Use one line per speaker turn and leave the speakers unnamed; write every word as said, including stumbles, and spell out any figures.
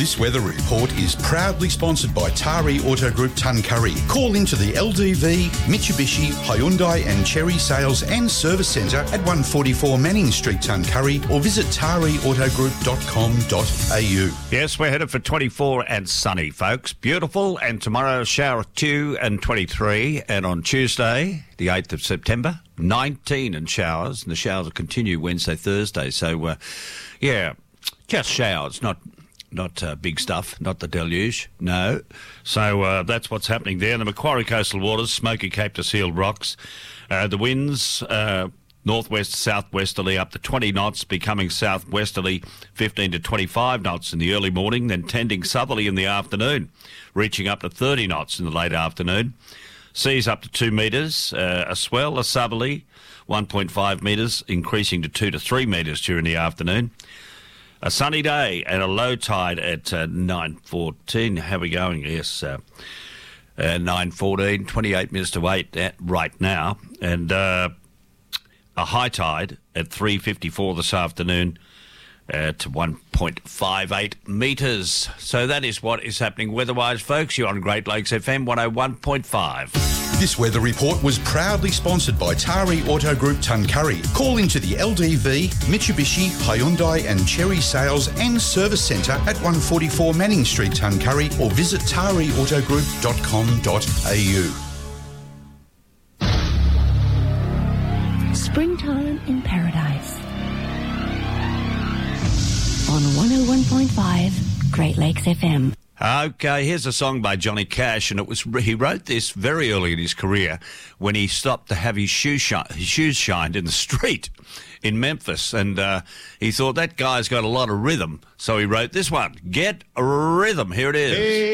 This weather report is proudly sponsored by Tari Auto Group Tuncurry. Call into the L D V, Mitsubishi, Hyundai and Chery Sales and Service Centre at one forty-four Manning Street, Tuncurry, or visit tari auto group dot com dot a u.
Yes, we're headed for twenty-four and sunny, folks. Beautiful. And tomorrow, shower two and twenty-three. And on Tuesday, the eighth of September, nineteen and showers. And the showers will continue Wednesday, Thursday. So, uh, yeah, just showers, not... Not uh, big stuff, not the deluge, no. So uh, that's what's happening there. The Macquarie Coastal Waters, Smoky Cape to Sealed Rocks. Uh, the winds, uh, northwest, southwesterly, up to twenty knots, becoming southwesterly, fifteen to twenty-five knots in the early morning, then tending southerly in the afternoon, reaching up to thirty knots in the late afternoon. Seas up to two metres, uh, a swell, a southerly, one point five metres, increasing to two to three metres during the afternoon. A sunny day and a low tide at uh, nine fourteen. How are we going? Yes, uh, uh, nine fourteen, twenty-eight minutes to eight at right now. And uh, a high tide at three fifty-four this afternoon at one point five eight metres. So that is what is happening weather-wise, folks. You're on Great Lakes F M one oh one point five.
This weather report was proudly sponsored by Tari Auto Group Tuncurry. Call into the L D V, Mitsubishi, Hyundai and Chery Sales and Service Centre at one forty-four Manning Street, Tuncurry, or visit tari auto group dot com dot a u.
Springtime in Paradise. On one oh one point five Great Lakes F M.
Okay, here's a song by Johnny Cash, and it was he wrote this very early in his career when he stopped to have his, shoe shi- his shoes shined in the street in Memphis, and uh, he thought that guy's got a lot of rhythm, so he wrote this one, Get a Rhythm. Here it is. Hey.